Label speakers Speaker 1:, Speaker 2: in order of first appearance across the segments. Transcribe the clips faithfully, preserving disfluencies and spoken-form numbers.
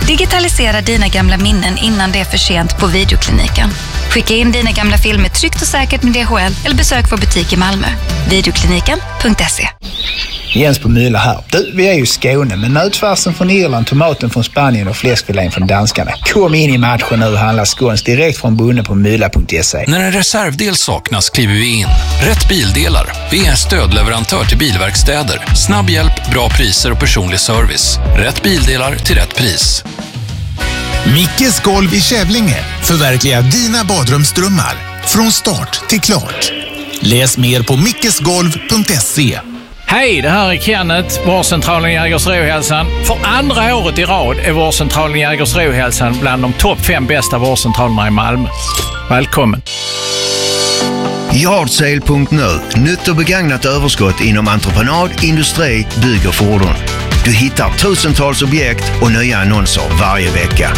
Speaker 1: Digitalisera dina gamla minnen innan det är för sent på Videokliniken. Skicka in dina gamla filmer tryggt och säkert med D H L eller besök vår butik i Malmö. Videokliniken punkt se.
Speaker 2: Jens på Myla här. Du, vi är ju i Skåne, men nötfärsen från Irland, tomaten från Spanien och fläskfilén från danskarna. Kom in i matchen nu och handla skåns direkt från bonden på myla punkt se.
Speaker 3: När en reservdel saknas kliver vi in. Rätt bildelar. Vi är stödleverantör till bilverkstäder. Snabb hjälp, bra priser och personlig service. Rätt bildelar till rätt pris.
Speaker 4: Mickes golv i Kävlinge. Förverkliga dina badrumsdrömmar. Från start till klart. Läs mer på mickesgolv punkt se.
Speaker 5: Hej, det här är Kenneth, vårdcentralen Jägersro-hälsan. För andra året i rad är vårdcentralen Jägersro-hälsan bland de topp fem bästa vårdcentralerna i Malmö. Välkommen!
Speaker 6: Yardsale punkt nu. Nytt och begagnat överskott inom entreprenad, industri, bygg och fordon. Du hittar tusentals objekt och nya annonser varje vecka.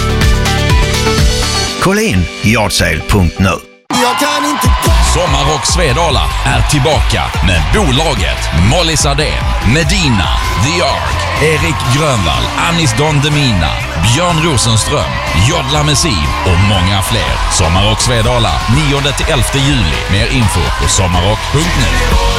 Speaker 6: Kolla in Yardsale punkt nu.
Speaker 7: Jag kan inte...
Speaker 8: Sommarrock Svedala är tillbaka med bolaget Molly Sardén, Medina, The Ark, Erik Grönvall, Anis Don Demina, Björn Rosenström, Jodla Messin och många fler. Sommarrock Svedala nionde till elfte juli. Mer info på sommarrock punkt nu.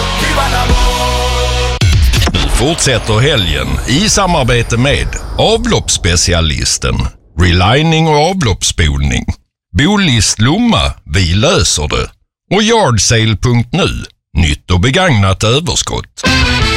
Speaker 9: Nu fortsätter helgen i samarbete med avloppsspecialisten, relining och avloppsspolning. Bolist Lomma, vi löser det. Och Yardsale punkt nu, nytt och begagnat överskott.